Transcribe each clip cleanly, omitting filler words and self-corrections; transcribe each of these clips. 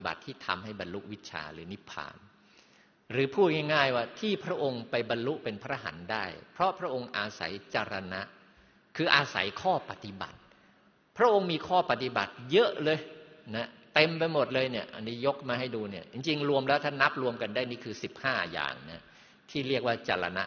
บัติที่ทำให้บรรลุวิชชาหรือนิพพานหรือพูดง่ายๆว่าที่พระองค์ไปบรรลุเป็นพระอรหันต์ได้เพราะพระองค์อาศัยจรณะคืออาศัยข้อปฏิบัติพระองค์มีข้อปฏิบัติเยอะเลยนะเต็มไปหมดเลยเนี่ยอันนี้ยกมาให้ดูเนี่ยจริงๆรวมแล้วถ้านับรวมกันได้นี่คือ15อย่างนะที่เรียกว่าจรณะ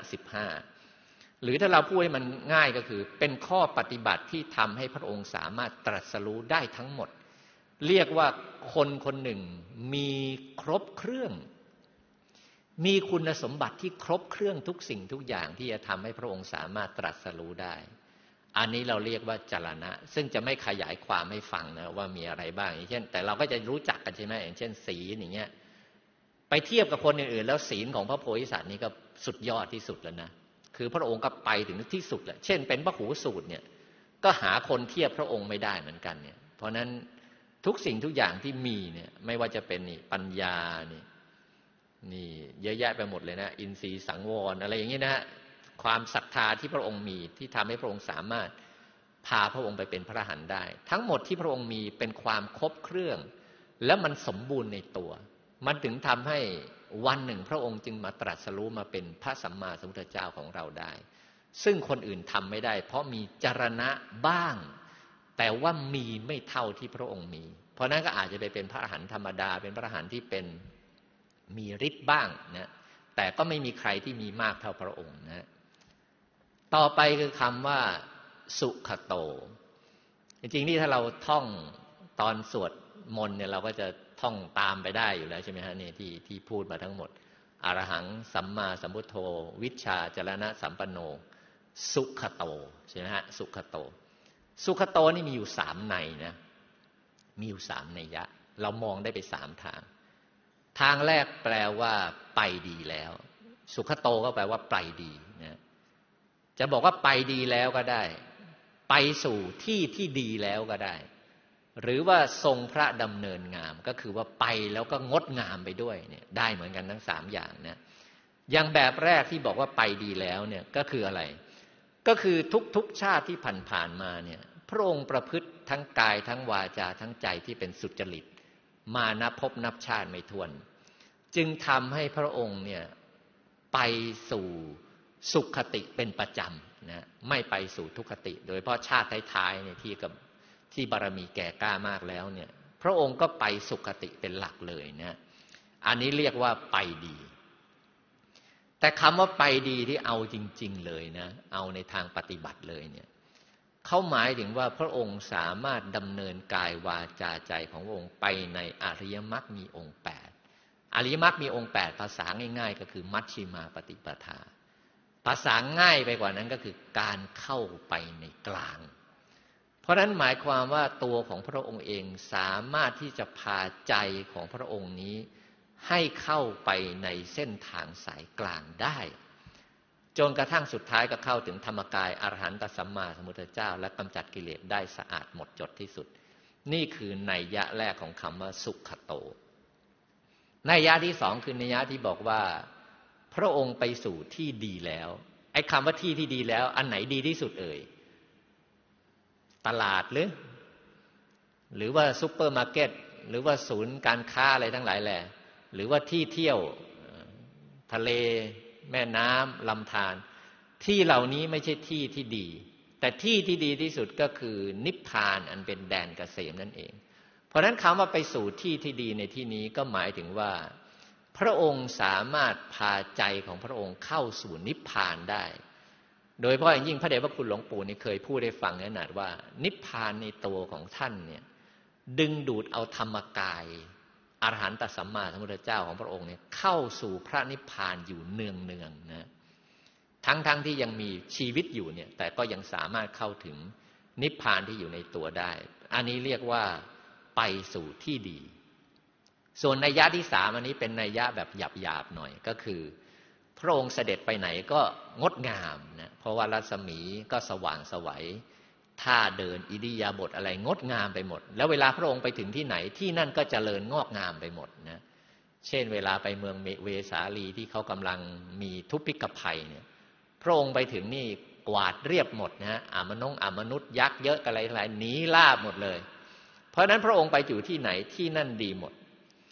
15หรือถ้าเราพูดให้มันง่ายก็คือเป็นข้อปฏิบัติที่ทำให้พระองค์สามารถตรัสรู้ได้ทั้งหมดเรียกว่าคนคนหนึ่งมีครบเครื่องมีคุณสมบัติที่ครบเครื่องทุกสิ่งทุกอย่างที่จะทำให้พระองค์สามารถตรัสรู้ได้อันนี้เราเรียกว่าจรณะซึ่งจะไม่ขยายความให้ฟังนะว่ามีอะไรบ้างอย่างเช่นแต่เราก็จะรู้จักกันใช่ไหมอย่างเช่นศีลอย่างเงี้ยไปเทียบกับคนอื่นๆแล้วศีลของพระโพธิสัตว์นี่ก็สุดยอดที่สุดแล้วนะคือพระองค์ก็ไปถึงที่สุดแหละเช่นเป็นพระหูสูตรเนี่ยก็หาคนเทียบพระองค์ไม่ได้เหมือนกันเนี่ยเพราะนั้นทุกสิ่งทุกอย่างที่มีเนี่ยไม่ว่าจะเป็นนี่ปัญญานี่เยอะแยะไปหมดเลยนะอินทรีย์สังวรอะไรอย่างนี้นะความศรัทธาที่พระองค์มีที่ทำให้พระองค์สามารถพาพระองค์ไปเป็นพระอรหันต์ได้ทั้งหมดที่พระองค์มีเป็นความครบเครื่องและมันสมบูรณ์ในตัวมันถึงทำให้วันหนึ่งพระองค์จึงมาตรัสรู้มาเป็นพระสัมมาสัมพุทธเจ้าของเราได้ซึ่งคนอื่นทำไม่ได้เพราะมีจรณะบ้างแต่ว่ามีไม่เท่าที่พระองค์มีเพราะนั้นก็อาจจะไปเป็นพระอรหันต์ธรรมดาเป็นพระอรหันต์ที่เป็นมีฤทธิ์บ้างนะแต่ก็ไม่มีใครที่มีมากเท่าพระองค์นะต่อไปคือคำว่าสุขโตจริงๆนี่ถ้าเราท่องตอนสวดมนต์เนี่ยเราก็จะท่องตามไปได้อยู่แล้วใช่ไหมฮะนี่ที่พูดมาทั้งหมดอรหังสัมมาสัมพุทโธวิชชาจรณะสัมปันโนสุขโตใช่ไหมฮะสุขโตสุขโตนี่มีอยู่3ในนะมีอยู่3นัยยะเรามองได้ไป3ทางทางแรกแปลว่าไปดีแล้วสุขโตก็แปลว่าไปดีนะจะบอกว่าไปดีแล้วก็ได้ไปสู่ที่ที่ดีแล้วก็ได้หรือว่าทรงพระดำเนินงามก็คือว่าไปแล้วก็งดงามไปด้วยเนี่ยได้เหมือนกันทั้ง3อย่างนะอย่างแบบแรกที่บอกว่าไปดีแล้วเนี่ยก็คืออะไรก็คือทุกชาติที่ผ่านมาเนี่ยพระองค์ประพฤติทั้งกายทั้งวาจาทั้งใจที่เป็นสุจริตมานับพบนับชาติไม่ถ้วนจึงทำให้พระองค์เนี่ยไปสู่สุขติเป็นประจำนะไม่ไปสู่ทุกขติโดยเฉพาะชาติท้ายๆเนี่ยที่บารมีแก่กล้ามากแล้วเนี่ยพระองค์ก็ไปสุขติเป็นหลักเลยนะอันนี้เรียกว่าไปดีแต่คำว่าไปดีที่เอาจริงๆเลยนะเอาในทางปฏิบัติเลยเนี่ยเขาหมายถึงว่าพระองค์สามารถดำเนินกายวาจาใจของพระองค์ไปในอริยมรรคมีองค์8อริยมรรคมีองค์8ภาษาง่ายๆก็คือมัชฌิมาปฏิปทาภาษาง่ายไปกว่านั้นก็คือการเข้าไปในกลางเพราะนั้นหมายความว่าตัวของพระองค์เองสามารถที่จะพาใจของพระองค์นี้ให้เข้าไปในเส้นทางสายกลางได้จนกระทั่งสุดท้ายก็เข้าถึงธรรมกายอรหันตสัมมาสัมพุทธเจ้าและกำจัดกิเลสได้สะอาดหมดจดที่สุดนี่คือนัยยะแรกของคำว่าสุขโตนัยยะที่2คือนัยยะที่บอกว่าพระองค์ไปสู่ที่ดีแล้วไอ้คำว่าที่ที่ดีแล้วอันไหนดีที่สุดเอ่ยตลาดหรือว่าซุปเปอร์มาร์เก็ตหรือว่าศูนย์การค้าอะไรทั้งหลายแหละหรือว่าที่เที่ยวทะเลแม่น้ำลำธารที่เหล่านี้ไม่ใช่ที่ที่ดีแต่ที่ที่ดีที่สุดก็คือนิพพานอันเป็นแดนเกษมนั่นเองเพราะฉะนั้นคำว่าไปสู่ที่ที่ดีในที่นี้ก็หมายถึงว่าพระองค์สามารถพาใจของพระองค์เข้าสู่นิพพานได้โดยเฉพาะอย่างยิ่งพระเดชพระคุณหลวงปู่นี่เคยพูดให้ฟังแน่นอนว่านิพพานในตัวของท่านเนี่ยดึงดูดเอาธรรมกายอรหันตสัมมาสัมพุทธเจ้าของพระองค์เนี่ยเข้าสู่พระนิพพานอยู่เนืองๆนะทั้งที่ยังมีชีวิตอยู่เนี่ยแต่ก็ยังสามารถเข้าถึงนิพพานที่อยู่ในตัวได้อันนี้เรียกว่าไปสู่ที่ดีส่วนนัยยะที่3อันนี้เป็นนัยยะแบบหยาบๆหน่อยก็คือพระองค์เสด็จไปไหนก็งดงามนะเพราะว่ารัศมีก็สว่างไสวท่าเดินอิริยาบถอะไรงดงามไปหมดแล้วเวลาพระองค์ไปถึงที่ไหนที่นั่นก็เจริญงอกงามไปหมดนะเช่นเวลาไปเมืองเวสาลีที่เขากำลังมีทุพพิกภัยเนี่ยพระองค์ไปถึงนี่กวาดเรียบหมดนะอมนุษย์ยักษ์เยอะอะไรหนีราบหมดเลยเพราะนั้นพระองค์ไปอยู่ที่ไหนที่นั่นดีหมด